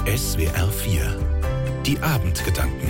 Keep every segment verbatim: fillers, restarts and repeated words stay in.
S W R vier. Die Abendgedanken.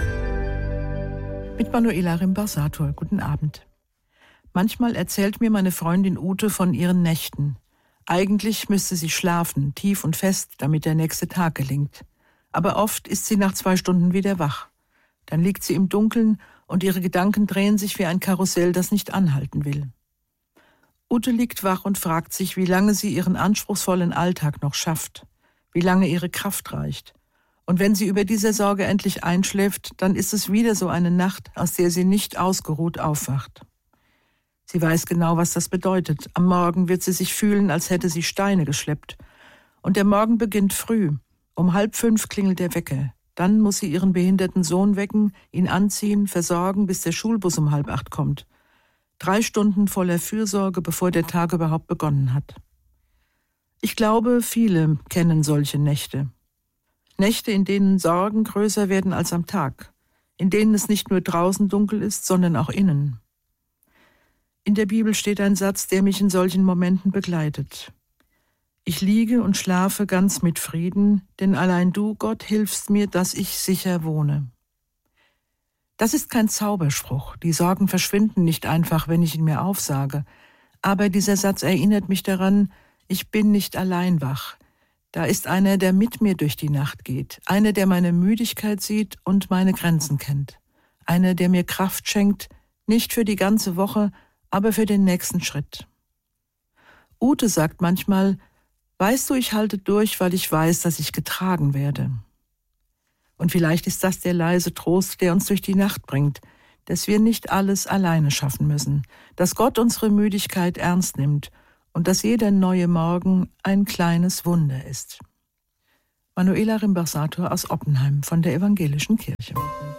Mit Manuela Rimbarsator. Guten Abend. Manchmal erzählt mir meine Freundin Ute von ihren Nächten. Eigentlich müsste sie schlafen, tief und fest, damit der nächste Tag gelingt. Aber oft ist sie nach zwei Stunden wieder wach. Dann liegt sie im Dunkeln und ihre Gedanken drehen sich wie ein Karussell, das nicht anhalten will. Ute liegt wach und fragt sich, wie lange sie ihren anspruchsvollen Alltag noch schafft, wie lange ihre Kraft reicht. Und wenn sie über diese Sorge endlich einschläft, dann ist es wieder so eine Nacht, aus der sie nicht ausgeruht aufwacht. Sie weiß genau, was das bedeutet. Am Morgen wird sie sich fühlen, als hätte sie Steine geschleppt. Und der Morgen beginnt früh. Um halb fünf klingelt der Wecker. Dann muss sie ihren behinderten Sohn wecken, ihn anziehen, versorgen, bis der Schulbus um halb acht kommt. Drei Stunden voller Fürsorge, bevor der Tag überhaupt begonnen hat. Ich glaube, viele kennen solche Nächte. Nächte, in denen Sorgen größer werden als am Tag, in denen es nicht nur draußen dunkel ist, sondern auch innen. In der Bibel steht ein Satz, der mich in solchen Momenten begleitet. Ich liege und schlafe ganz mit Frieden, denn allein du, Gott, hilfst mir, dass ich sicher wohne. Das ist kein Zauberspruch, die Sorgen verschwinden nicht einfach, wenn ich ihn mir aufsage, aber dieser Satz erinnert mich daran, ich bin nicht allein wach. Da ist einer, der mit mir durch die Nacht geht, einer, der meine Müdigkeit sieht und meine Grenzen kennt, einer, der mir Kraft schenkt, nicht für die ganze Woche, aber für den nächsten Schritt. Ute sagt manchmal, weißt du, ich halte durch, weil ich weiß, dass ich getragen werde. Und vielleicht ist das der leise Trost, der uns durch die Nacht bringt, dass wir nicht alles alleine schaffen müssen, dass Gott unsere Müdigkeit ernst nimmt und dass jeder neue Morgen ein kleines Wunder ist. Manuela Rimbarsator aus Oppenheim von der Evangelischen Kirche.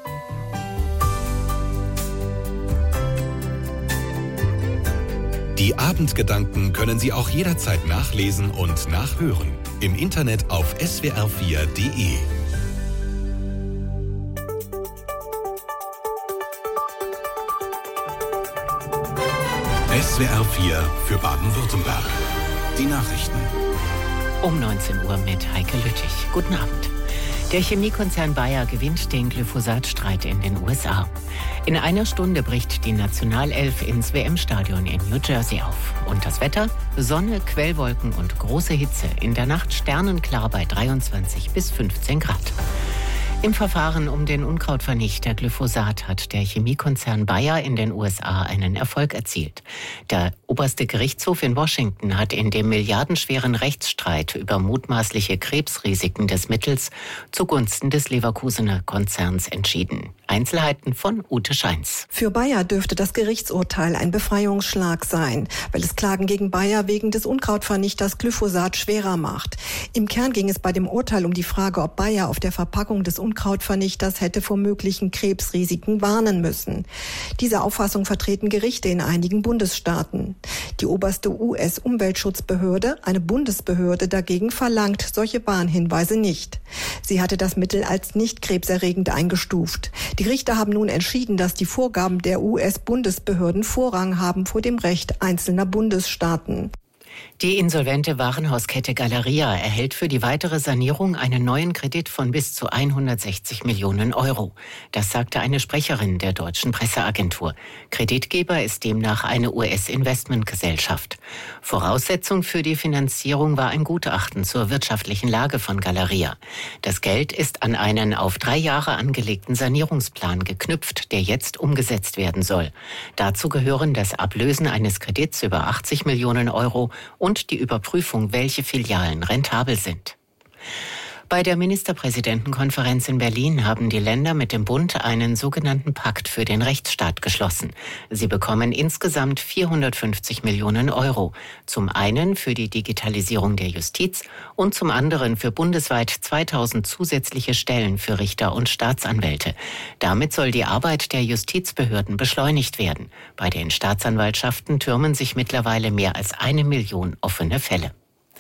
Die Abendgedanken können Sie auch jederzeit nachlesen und nachhören. Im Internet auf S W R vier Punkt de. S W R vier für Baden-Württemberg. Die Nachrichten. Um neunzehn Uhr mit Heike Lüttich. Guten Abend. Der Chemiekonzern Bayer gewinnt den Glyphosat-Streit in den U S A. In einer Stunde bricht die Nationalelf ins W M-Stadion in New Jersey auf. Und das Wetter? Sonne, Quellwolken und große Hitze. In der Nacht sternenklar bei dreiundzwanzig bis fünfzehn Grad. Im Verfahren um den Unkrautvernichter Glyphosat hat der Chemiekonzern Bayer in den U S A einen Erfolg erzielt. Der oberste Gerichtshof in Washington hat in dem milliardenschweren Rechtsstreit über mutmaßliche Krebsrisiken des Mittels zugunsten des Leverkusener Konzerns entschieden. Einzelheiten von Ute Scheins. Für Bayer dürfte das Gerichtsurteil ein Befreiungsschlag sein, weil es Klagen gegen Bayer wegen des Unkrautvernichters Glyphosat schwerer macht. Im Kern ging es bei dem Urteil um die Frage, ob Bayer auf der Verpackung des Unkrautvernichters hätte vor möglichen Krebsrisiken warnen müssen. Diese Auffassung vertreten Gerichte in einigen Bundesstaaten. Die oberste U S-Umweltschutzbehörde, eine Bundesbehörde dagegen, verlangt solche Warnhinweise nicht. Sie hatte das Mittel als nicht krebserregend eingestuft. Die Richter haben nun entschieden, dass die Vorgaben der U S-Bundesbehörden Vorrang haben vor dem Recht einzelner Bundesstaaten. Die insolvente Warenhauskette Galeria erhält für die weitere Sanierung einen neuen Kredit von bis zu hundertsechzig Millionen Euro. Das sagte eine Sprecherin der deutschen Presseagentur. Kreditgeber ist demnach eine U S-Investmentgesellschaft. Voraussetzung für die Finanzierung war ein Gutachten zur wirtschaftlichen Lage von Galeria. Das Geld ist an einen auf drei Jahre angelegten Sanierungsplan geknüpft, der jetzt umgesetzt werden soll. Dazu gehören das Ablösen eines Kredits über achtzig Millionen Euro und die Überprüfung, welche Filialen rentabel sind. Bei der Ministerpräsidentenkonferenz in Berlin haben die Länder mit dem Bund einen sogenannten Pakt für den Rechtsstaat geschlossen. Sie bekommen insgesamt vierhundertfünfzig Millionen Euro. Zum einen für die Digitalisierung der Justiz und zum anderen für bundesweit zweitausend zusätzliche Stellen für Richter und Staatsanwälte. Damit soll die Arbeit der Justizbehörden beschleunigt werden. Bei den Staatsanwaltschaften türmen sich mittlerweile mehr als eine Million offene Fälle.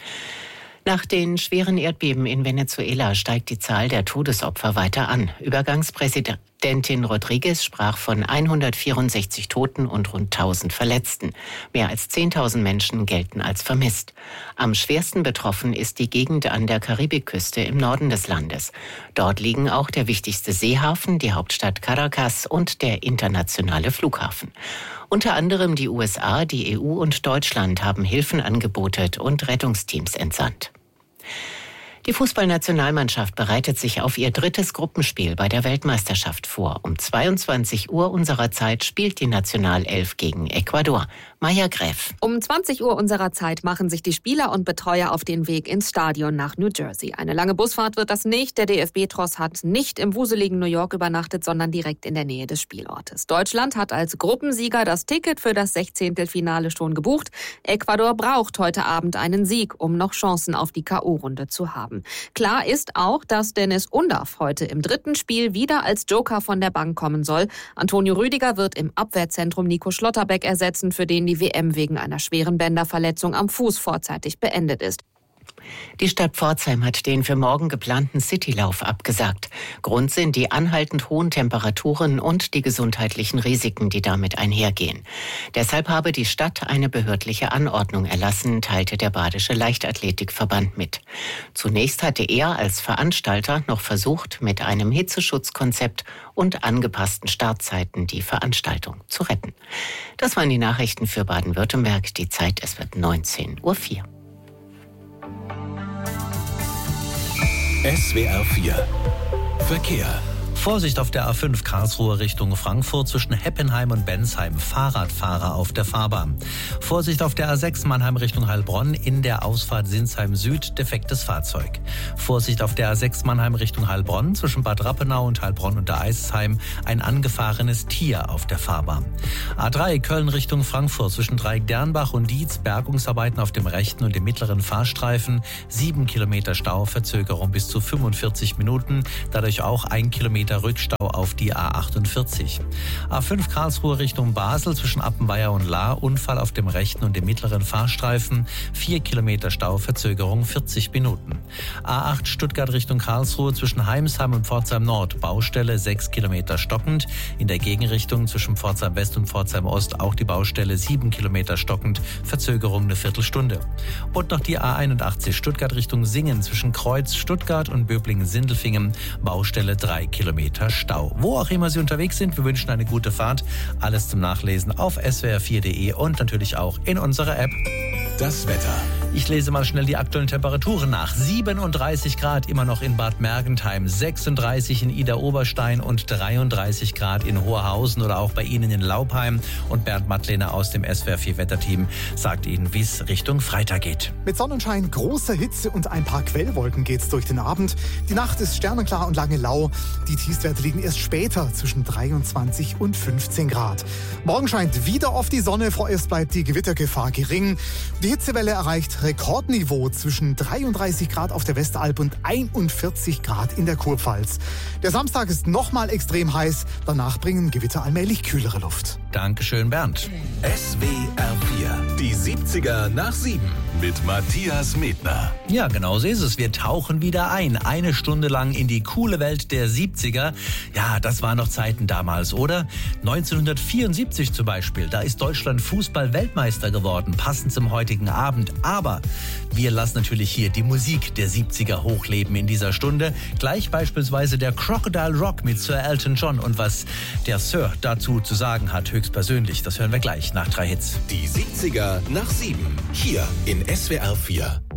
Nach den schweren Erdbeben in Venezuela steigt die Zahl der Todesopfer weiter an. Übergangspräsident Präsidentin Rodriguez sprach von hundertvierundsechzig Toten und rund tausend Verletzten. Mehr als zehntausend Menschen gelten als vermisst. Am schwersten betroffen ist die Gegend an der Karibikküste im Norden des Landes. Dort liegen auch der wichtigste Seehafen, die Hauptstadt Caracas und der internationale Flughafen. Unter anderem die U S A, die E U und Deutschland haben Hilfen angeboten und Rettungsteams entsandt. Die Fußballnationalmannschaft bereitet sich auf ihr drittes Gruppenspiel bei der Weltmeisterschaft vor. Um zweiundzwanzig Uhr unserer Zeit spielt die Nationalelf gegen Ecuador. Maja Gräf. Um zwanzig Uhr unserer Zeit machen sich die Spieler und Betreuer auf den Weg ins Stadion nach New Jersey. Eine lange Busfahrt wird das nicht. Der D F B-Tross hat nicht im wuseligen New York übernachtet, sondern direkt in der Nähe des Spielortes. Deutschland hat als Gruppensieger das Ticket für das Sechzehntelfinale schon gebucht. Ecuador braucht heute Abend einen Sieg, um noch Chancen auf die K O-Runde zu haben. Klar ist auch, dass Dennis Undaff heute im dritten Spiel wieder als Joker von der Bank kommen soll. Antonio Rüdiger wird im Abwehrzentrum Nico Schlotterbeck ersetzen, für den die W M wegen einer schweren Bänderverletzung am Fuß vorzeitig beendet ist. Die Stadt Pforzheim hat den für morgen geplanten Citylauf abgesagt. Grund sind die anhaltend hohen Temperaturen und die gesundheitlichen Risiken, die damit einhergehen. Deshalb habe die Stadt eine behördliche Anordnung erlassen, teilte der Badische Leichtathletikverband mit. Zunächst hatte er als Veranstalter noch versucht, mit einem Hitzeschutzkonzept und angepassten Startzeiten die Veranstaltung zu retten. Das waren die Nachrichten für Baden-Württemberg. Die Zeit, es wird neunzehn Uhr vier. S W R vier Verkehr. Vorsicht auf der A fünf Karlsruhe Richtung Frankfurt zwischen Heppenheim und Bensheim. Fahrradfahrer auf der Fahrbahn. Vorsicht auf der A sechs Mannheim Richtung Heilbronn. In der Ausfahrt Sinsheim Süd defektes Fahrzeug. Vorsicht auf der A sechs Mannheim Richtung Heilbronn zwischen Bad Rappenau und Heilbronn unter Eisheim. Ein angefahrenes Tier auf der Fahrbahn. A drei Köln Richtung Frankfurt zwischen Dreieck Dernbach und Dietz. Bergungsarbeiten auf dem rechten und dem mittleren Fahrstreifen. Sieben Kilometer Stau, Verzögerung bis zu fünfundvierzig Minuten. Dadurch auch ein Kilometer Rückstau auf die A achtundvierzig. A fünf Karlsruhe Richtung Basel zwischen Appenweier und Lahr. Unfall auf dem rechten und dem mittleren Fahrstreifen. Vier Kilometer Stau, Verzögerung vierzig Minuten. A acht Stuttgart Richtung Karlsruhe zwischen Heimsheim und Pforzheim Nord. Baustelle sechs Kilometer stockend. In der Gegenrichtung zwischen Pforzheim West und Pforzheim Ost auch die Baustelle sieben Kilometer stockend. Verzögerung eine Viertelstunde. Und noch die A einundachtzig Stuttgart Richtung Singen zwischen Kreuz Stuttgart und Böblingen-Sindelfingen. Baustelle drei Kilometer Stau. Wo auch immer Sie unterwegs sind, wir wünschen eine gute Fahrt. Alles zum Nachlesen auf S W R vier Punkt de und natürlich auch in unserer App. Das Wetter. Ich lese mal schnell die aktuellen Temperaturen nach. siebenunddreißig Grad immer noch in Bad Mergentheim, sechsunddreißig in Idar-Oberstein und dreiunddreißig Grad in Hoherhausen oder auch bei Ihnen in Laupheim. Und Bernd Mattlehner aus dem S W R vier Wetterteam sagt Ihnen, wie es Richtung Freitag geht. Mit Sonnenschein, großer Hitze und ein paar Quellwolken geht's durch den Abend. Die Nacht ist sternenklar und lange lau. Die Tiefstwerte liegen erst später zwischen dreiundzwanzig und fünfzehn Grad. Morgen scheint wieder oft die Sonne, vorerst bleibt die Gewittergefahr gering. Die Hitzewelle erreicht Rekordniveau zwischen dreiunddreißig Grad auf der Westalb und einundvierzig Grad in der Kurpfalz. Der Samstag ist nochmal extrem heiß, danach bringen Gewitter allmählich kühlere Luft. Dankeschön, Bernd. S W R vier, die siebziger nach sieben mit Matthias Medner. Ja, genau so ist es. Wir tauchen wieder ein. Eine Stunde lang in die coole Welt der siebziger. Ja, das waren noch Zeiten damals, oder? neunzehnhundertvierundsiebzig zum Beispiel. Da ist Deutschland Fußball-Weltmeister geworden, passend zum heutigen Abend. Aber wir lassen natürlich hier die Musik der siebziger hochleben in dieser Stunde. Gleich beispielsweise der Crocodile Rock mit Sir Elton John. Und was der Sir dazu zu sagen hat, höchstpersönlich, das hören wir gleich nach drei Hits. Die siebziger nach sieben. Hier in S W R vier.